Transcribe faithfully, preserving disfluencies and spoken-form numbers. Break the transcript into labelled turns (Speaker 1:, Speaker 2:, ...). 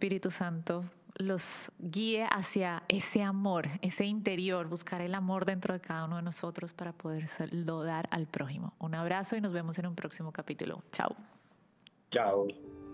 Speaker 1: Espíritu Santo los guíe hacia ese amor, ese interior, buscar el amor dentro de cada uno de nosotros para poder dar al prójimo. Un abrazo y nos vemos en un próximo capítulo. Chao.
Speaker 2: Chao.